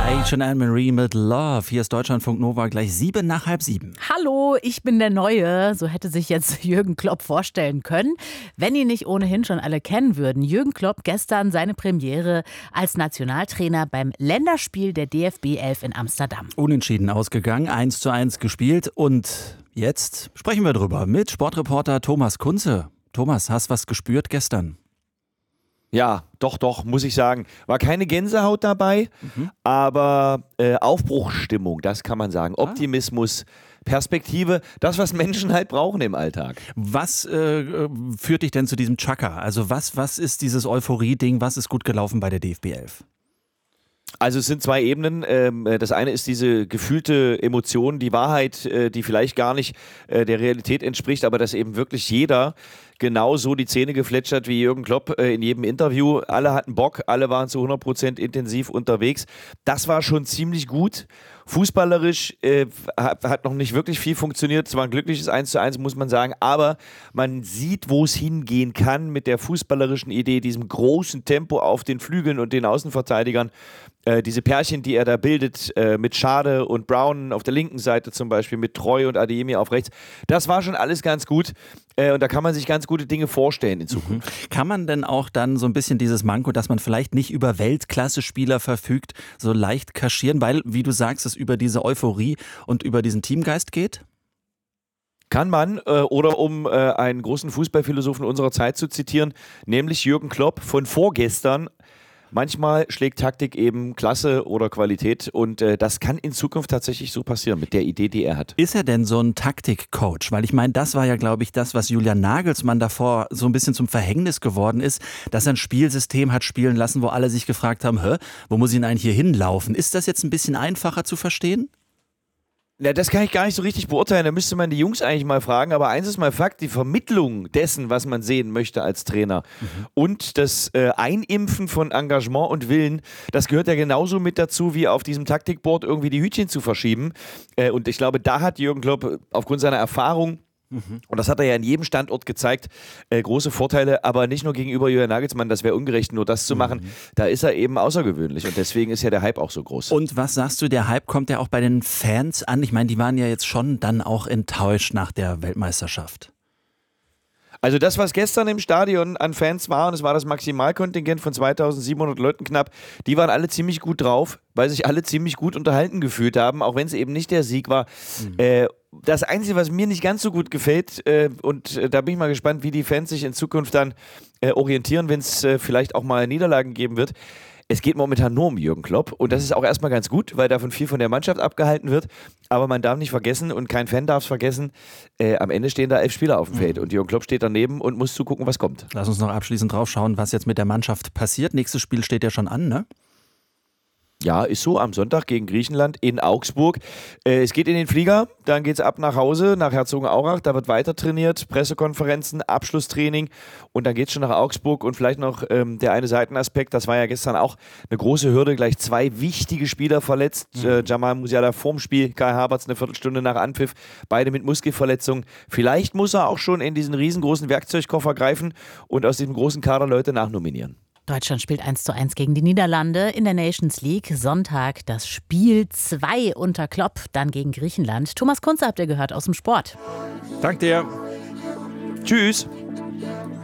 Age und Anne-Marie mit Love. Hier ist Deutschlandfunk Nova, gleich 7:07. Hallo, ich bin der Neue. So hätte sich jetzt Jürgen Klopp vorstellen können, wenn ihn nicht ohnehin schon alle kennen würden. Jürgen Klopp gestern seine Premiere als Nationaltrainer beim Länderspiel der DFB 11 in Amsterdam. Unentschieden ausgegangen, 1:1 gespielt und jetzt sprechen wir drüber mit Sportreporter Thomas Kunze. Thomas, hast was gespürt gestern? Ja, doch, muss ich sagen. War keine Gänsehaut dabei, aber Aufbruchsstimmung, das kann man sagen. Optimismus, Perspektive, das, was Menschen halt brauchen im Alltag. Was führt dich denn zu diesem Chaka? Also was ist dieses Euphorie-Ding, was ist gut gelaufen bei der DFB 11? Also es sind zwei Ebenen. Das eine ist diese gefühlte Emotion, die Wahrheit, die vielleicht gar nicht der Realität entspricht, aber dass eben wirklich jeder genauso die Zähne gefletschert wie Jürgen Klopp in jedem Interview. Alle hatten Bock, alle waren zu 100% intensiv unterwegs. Das war schon ziemlich gut. Fußballerisch hat noch nicht wirklich viel funktioniert. Es war ein glückliches 1:1, muss man sagen. Aber man sieht, wo es hingehen kann mit der fußballerischen Idee, diesem großen Tempo auf den Flügeln und den Außenverteidigern. Diese Pärchen, die er da bildet, mit Schade und Brown auf der linken Seite zum Beispiel, mit Treu und Adeyemi auf rechts, das war schon alles ganz gut. Und da kann man sich ganz gute Dinge vorstellen in Zukunft. Kann man denn auch dann so ein bisschen dieses Manko, dass man vielleicht nicht über Weltklasse-Spieler verfügt, so leicht kaschieren, weil, wie du sagst, es über diese Euphorie und über diesen Teamgeist geht? Kann man, oder um einen großen Fußballphilosophen unserer Zeit zu zitieren, nämlich Jürgen Klopp von vorgestern: Manchmal schlägt Taktik eben Klasse oder Qualität und das kann in Zukunft tatsächlich so passieren mit der Idee, die er hat. Ist er denn so ein Taktikcoach? Weil ich meine, das war ja, glaube ich, das, was Julian Nagelsmann davor so ein bisschen zum Verhängnis geworden ist, dass er ein Spielsystem hat spielen lassen, wo alle sich gefragt haben, wo muss ich denn eigentlich hier hinlaufen? Ist das jetzt ein bisschen einfacher zu verstehen? Ja, das kann ich gar nicht so richtig beurteilen, da müsste man die Jungs eigentlich mal fragen, aber eins ist mal Fakt: die Vermittlung dessen, was man sehen möchte als Trainer und das Einimpfen von Engagement und Willen, das gehört ja genauso mit dazu, wie auf diesem Taktikboard irgendwie die Hütchen zu verschieben. Und ich glaube, da hat Jürgen Klopp aufgrund seiner Erfahrung, und das hat er ja in jedem Standort gezeigt, große Vorteile, aber nicht nur gegenüber Julian Nagelsmann, das wäre ungerecht, nur das zu machen. Da ist er eben außergewöhnlich und deswegen ist ja der Hype auch so groß. Und was sagst du, der Hype kommt ja auch bei den Fans an? Ich meine, die waren ja jetzt schon dann auch enttäuscht nach der Weltmeisterschaft. Also das, was gestern im Stadion an Fans war, und es war das Maximalkontingent von 2700 Leuten knapp, die waren alle ziemlich gut drauf, weil sich alle ziemlich gut unterhalten gefühlt haben, auch wenn es eben nicht der Sieg war. Das Einzige, was mir nicht ganz so gut gefällt, und da bin ich mal gespannt, wie die Fans sich in Zukunft dann orientieren, wenn es vielleicht auch mal Niederlagen geben wird. Es geht momentan nur um Jürgen Klopp und das ist auch erstmal ganz gut, weil davon viel von der Mannschaft abgehalten wird. Aber man darf nicht vergessen und kein Fan darf es vergessen, am Ende stehen da 11 Spieler auf dem Feld und Jürgen Klopp steht daneben und muss zugucken, was kommt. Lass uns noch abschließend drauf schauen, was jetzt mit der Mannschaft passiert. Nächstes Spiel steht ja schon an, ne? Ja, ist so, am Sonntag gegen Griechenland in Augsburg. Es geht in den Flieger, dann geht es ab nach Hause, nach Herzogenaurach, da wird weiter trainiert, Pressekonferenzen, Abschlusstraining und dann geht es schon nach Augsburg und vielleicht noch der eine Seitenaspekt, das war ja gestern auch eine große Hürde, gleich zwei wichtige Spieler verletzt, Jamal Musiala vorm Spiel, Kai Havertz eine Viertelstunde nach Anpfiff, beide mit Muskelverletzungen. Vielleicht muss er auch schon in diesen riesengroßen Werkzeugkoffer greifen und aus diesem großen Kader Leute nachnominieren. Deutschland spielt 1:1 gegen die Niederlande in der Nations League. Sonntag das Spiel 2 unter Klopp, dann gegen Griechenland. Thomas Kunze habt ihr gehört aus dem Sport. Dank dir. Tschüss.